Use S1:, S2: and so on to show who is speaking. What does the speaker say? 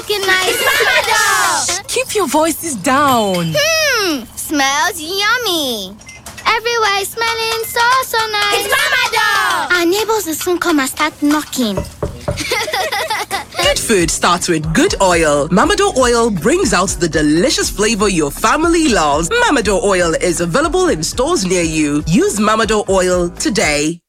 S1: looking nice. Mamador!
S2: Keep your voices down.
S1: Smells yummy. Everywhere is smelling so nice. It's Mamador! Our neighbors will soon come and start knocking.
S3: Good food starts with good oil. Mamador oil brings out the delicious flavor your family loves. Mamador oil is available in stores near you. Use Mamador oil today.